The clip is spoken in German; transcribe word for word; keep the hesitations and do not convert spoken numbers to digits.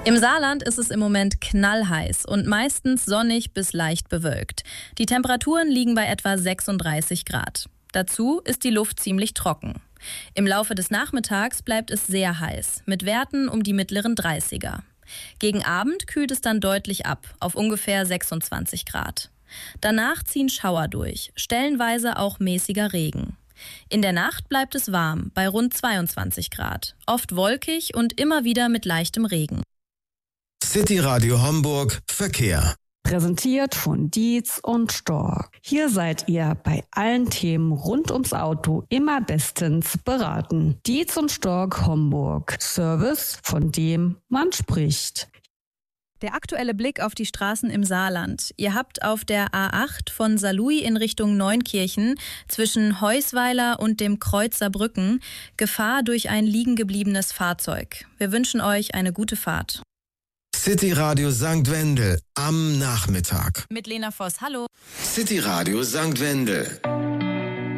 Im Saarland ist es im Moment knallheiß und meistens sonnig bis leicht bewölkt. Die Temperaturen liegen bei etwa sechsunddreißig Grad. Dazu ist die Luft ziemlich trocken. Im Laufe des Nachmittags bleibt es sehr heiß, mit Werten um die mittleren dreißiger. Gegen Abend kühlt es dann deutlich ab, auf ungefähr sechsundzwanzig Grad. Danach ziehen Schauer durch, stellenweise auch mäßiger Regen. In der Nacht bleibt es warm, bei rund zweiundzwanzig Grad, oft wolkig und immer wieder mit leichtem Regen. City Radio Homburg Verkehr. Präsentiert von Dietz und Stork. Hier seid ihr bei allen Themen rund ums Auto immer bestens beraten. Dietz und Stork Homburg. Service, von dem man spricht. Der aktuelle Blick auf die Straßen im Saarland. Ihr habt auf der A acht von Saarlouis in Richtung Neunkirchen zwischen Heusweiler und dem Kreuz Saarbrücken Gefahr durch ein liegengebliebenes Fahrzeug. Wir wünschen euch eine gute Fahrt. City Radio Sankt Wendel am Nachmittag. Mit Lena Voss, hallo. City Radio Sankt Wendel.